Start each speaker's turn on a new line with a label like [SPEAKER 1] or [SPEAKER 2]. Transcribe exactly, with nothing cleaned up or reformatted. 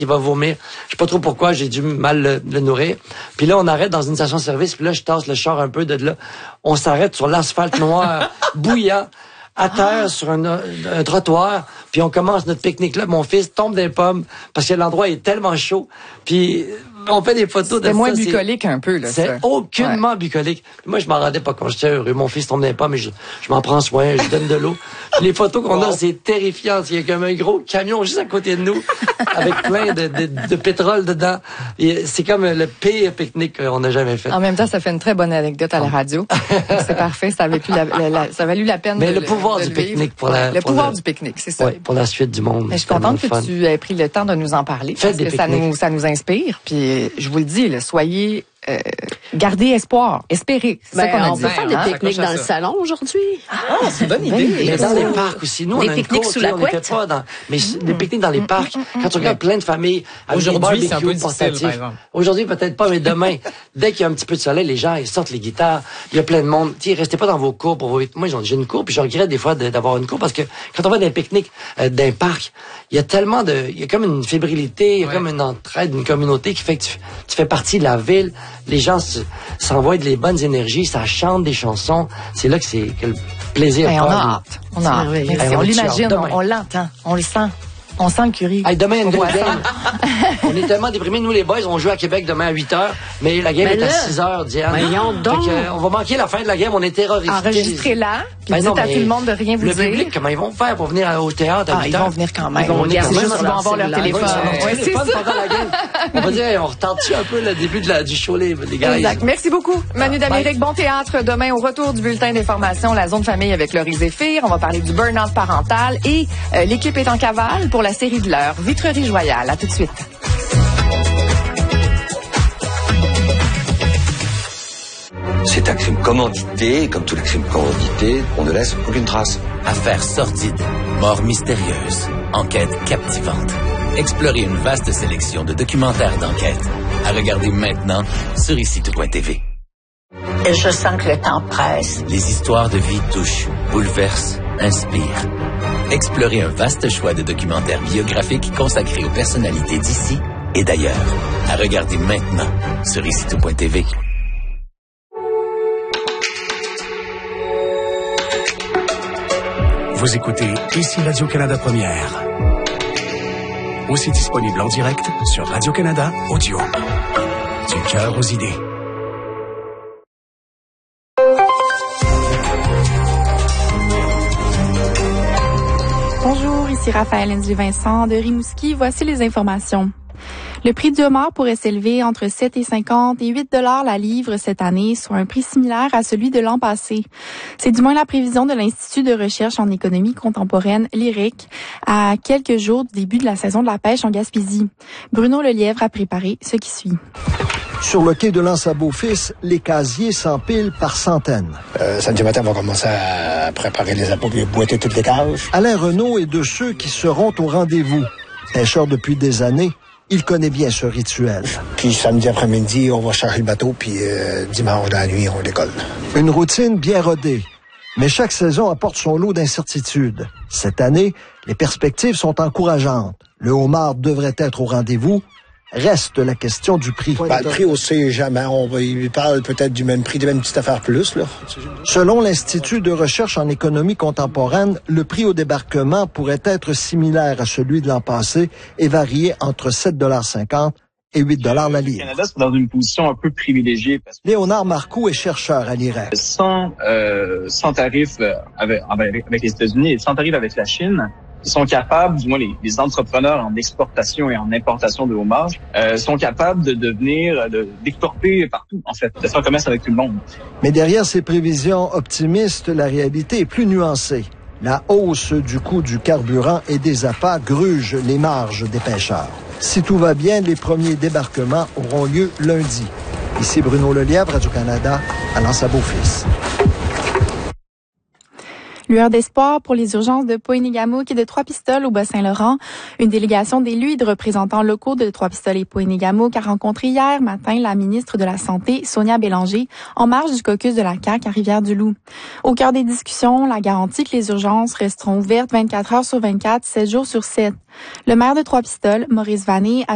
[SPEAKER 1] il va vomir. Je sais pas trop pourquoi, j'ai dû mal le, le nourrir. Puis là, on arrête dans une station-service, puis là, je tasse le char un peu de là. On s'arrête sur l'asphalte noir, bouillant, à terre, ah. sur un, un trottoir, puis on commence notre pique-nique là. Mon fils tombe des pommes, parce que l'endroit est tellement chaud, puis on fait des photos de ça.
[SPEAKER 2] C'est moins bucolique un peu, là.
[SPEAKER 1] C'est ça. aucunement ouais. bucolique. Moi, je m'en rendais pas compte. J'étais heureux. Mon fils tombe des pommes, mais je, je m'en prends soin, je donne de l'eau. Les photos qu'on wow. a, c'est terrifiant. Il y a comme un gros camion juste à côté de nous, avec plein de, de, de pétrole dedans. Et c'est comme le pire pique-nique qu'on a jamais fait.
[SPEAKER 2] En même temps, ça fait une très bonne anecdote à la radio. C'est parfait. Ça a valu la, la, la, ça a valu la peine
[SPEAKER 1] mais
[SPEAKER 2] de
[SPEAKER 1] le pouvoir
[SPEAKER 2] de
[SPEAKER 1] du
[SPEAKER 2] le
[SPEAKER 1] pique-nique pour la,
[SPEAKER 2] le
[SPEAKER 1] pour
[SPEAKER 2] pouvoir
[SPEAKER 1] le,
[SPEAKER 2] du pique-nique, c'est ça.
[SPEAKER 1] Ouais, pour la suite du monde.
[SPEAKER 2] Mais je suis contente que fun. tu aies pris le temps de nous en parler.
[SPEAKER 1] Faites
[SPEAKER 2] parce que ça nous, ça nous inspire. Puis je vous le dis, là, soyez Euh, gardez espoir, espérez. C'est
[SPEAKER 3] ben,
[SPEAKER 2] ça qu'on a
[SPEAKER 3] on
[SPEAKER 2] dit.
[SPEAKER 3] peut faire des
[SPEAKER 2] hein?
[SPEAKER 3] pique-niques dans le salon aujourd'hui.
[SPEAKER 4] Ah, c'est une bonne idée.
[SPEAKER 1] Mais dans les parcs aussi. Nous,
[SPEAKER 3] des
[SPEAKER 1] on a une
[SPEAKER 3] pique-niques
[SPEAKER 1] cour,
[SPEAKER 3] sous la
[SPEAKER 1] on
[SPEAKER 3] couette.
[SPEAKER 1] n'était pas dans, mais mmh. des pique-niques dans les parcs. Quand tu regardes plein de familles avec
[SPEAKER 4] aujourd'hui,
[SPEAKER 1] des
[SPEAKER 4] c'est un peu
[SPEAKER 1] portatifs.
[SPEAKER 4] difficile, par exemple.
[SPEAKER 1] Aujourd'hui, peut-être pas, mais demain, dès qu'il y a un petit peu de soleil, les gens, ils sortent les guitares. Il y a plein de monde. T'sais, restez pas dans vos cours pour vos... Moi, j'ai une cour, puis je regrette des fois d'avoir une cour parce que quand on va dans un pique-nique, euh, dans un parc, il y a tellement de, il y a comme une fébrilité, il y a ouais. comme une entraide, une communauté qui fait que tu, tu fais partie de la ville. Les gens s'envoient de les bonnes énergies, ça chante des chansons. C'est là que c'est que le plaisir.
[SPEAKER 2] Ben, on a hâte. On a hâte. Hey, on l'imagine, on, on l'entend, on le sent. On sent le curry.
[SPEAKER 1] Hey, demain, il y a une grosse game. On est tellement déprimés. Nous, les boys, on joue à Québec demain à huit heures, mais la game
[SPEAKER 3] mais
[SPEAKER 1] est
[SPEAKER 3] là,
[SPEAKER 1] à six heures, Diane.
[SPEAKER 3] Voyons donc.
[SPEAKER 1] Que, euh, on va manquer la fin de la game, on est terrorisés.
[SPEAKER 2] Enregistrez-la, puis ben dites non, à tout le monde de rien vous
[SPEAKER 1] le
[SPEAKER 2] dire.
[SPEAKER 1] Le public, comment ils vont faire pour venir au théâtre à
[SPEAKER 2] ah,
[SPEAKER 1] huit
[SPEAKER 2] ils
[SPEAKER 1] heures?
[SPEAKER 2] vont venir quand même.
[SPEAKER 3] Ils vont
[SPEAKER 2] regarder juste qu'ils vont avoir leur téléphone.
[SPEAKER 1] Ouais, c'est ça. La game. On va dire, hey, on retarde-tu un peu le début de la, du show, les, les gars?
[SPEAKER 2] Exact. Merci beaucoup, Manu d'Amérique. Bon théâtre demain au retour du bulletin d'information, la zone famille avec Laurie Zéphir. On va parler du burn-out parental et euh, l'équipe est en cavale pour la série de l'heure. Vitrerie Joyale. À tout de suite.
[SPEAKER 5] C'est un crime commandité, et comme tous les crimes commandités, on ne laisse aucune trace.
[SPEAKER 6] Affaires sordides, morts mystérieuses, enquêtes captivantes. Explorez une vaste sélection de documentaires d'enquête. À regarder maintenant sur ici tout point t v.
[SPEAKER 7] Et je sens que le temps presse.
[SPEAKER 6] Les histoires de vie touchent, bouleversent, inspirent. Explorez un vaste choix de documentaires biographiques consacrés aux personnalités d'ici et d'ailleurs. À regarder maintenant sur ici tout point t v.
[SPEAKER 8] Vous écoutez Ici Radio-Canada Première. Aussi disponible en direct sur Radio-Canada Audio. Du cœur aux idées.
[SPEAKER 9] Bonjour, ici Raphaël Andy-Vincent de Rimouski. Voici les informations. Le prix du homard pourrait s'élever entre sept et cinquante et huit dollars la livre cette année, soit un prix similaire à celui de l'an passé. C'est du moins la prévision de l'Institut de recherche en économie contemporaine, l'I R E C, à quelques jours du début de la saison de la pêche en Gaspésie. Bruno Lelièvre a préparé ce qui suit.
[SPEAKER 10] Sur le quai de l'Anse-à-Beaufils, les casiers s'empilent par centaines.
[SPEAKER 11] Euh, samedi matin, on va commencer à préparer les appôts et boiter toutes les cages.
[SPEAKER 10] Alain Renaud est de ceux qui seront au rendez-vous. Pêcheur depuis des années, il connaît bien ce rituel.
[SPEAKER 11] Puis samedi après-midi, on va charger le bateau, puis euh, dimanche dans la nuit, on décolle.
[SPEAKER 10] Une routine bien rodée. Mais chaque saison apporte son lot d'incertitudes. Cette année, les perspectives sont encourageantes. Le homard devrait être au rendez-vous. Reste la question du prix.
[SPEAKER 11] Ben, le prix, on sait jamais. On va, il parle peut-être du même prix, des mêmes petites affaires plus, là.
[SPEAKER 10] Selon l'Institut de recherche en économie contemporaine, le prix au débarquement pourrait être similaire à celui de l'an passé et varier entre sept dollars cinquante et huit dollars la livre.
[SPEAKER 12] Le Canada, c'est dans une position un peu privilégiée. Parce que
[SPEAKER 10] Léonard Marcoux est chercheur à l'I R E C.
[SPEAKER 12] Sans, euh, sans tarif avec, avec, avec les États-Unis et sans tarif avec la Chine, ils sont capables, du moins les, les entrepreneurs en exportation et en importation de homard, euh, sont capables de devenir, de, d'exporter partout, en fait, de faire commerce avec tout le monde.
[SPEAKER 10] Mais derrière ces prévisions optimistes, la réalité est plus nuancée. La hausse du coût du carburant et des appâts gruge les marges des pêcheurs. Si tout va bien, les premiers débarquements auront lieu lundi. Ici Bruno Lelièvre, Radio-Canada, à l'Anse-à-Beaufils.
[SPEAKER 9] Lueur d'espoir pour les urgences de Pointe-Négamouk et de Trois-Pistoles au Bas-Saint-Laurent. Une délégation d'élus et de représentants locaux de Trois-Pistoles et Pointe-Négamouk a rencontré hier matin la ministre de la Santé, Sonia Bélanger, en marge du caucus de la C A Q à Rivière-du-Loup. Au cœur des discussions, la garantie que les urgences resteront ouvertes vingt-quatre heures sur vingt-quatre, sept jours sur sept. Le maire de Trois-Pistoles, Maurice Vanet, a